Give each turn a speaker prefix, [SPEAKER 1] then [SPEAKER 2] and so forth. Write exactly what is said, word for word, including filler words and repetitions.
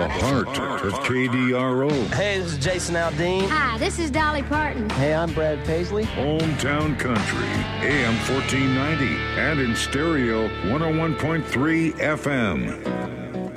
[SPEAKER 1] The heart of K D R O.
[SPEAKER 2] Hey, this is Jason Aldean.
[SPEAKER 3] Hi, this is Dolly Parton.
[SPEAKER 2] Hey, I'm Brad Paisley.
[SPEAKER 1] Hometown Country, A M fourteen ninety, and in stereo, one oh one point three F M.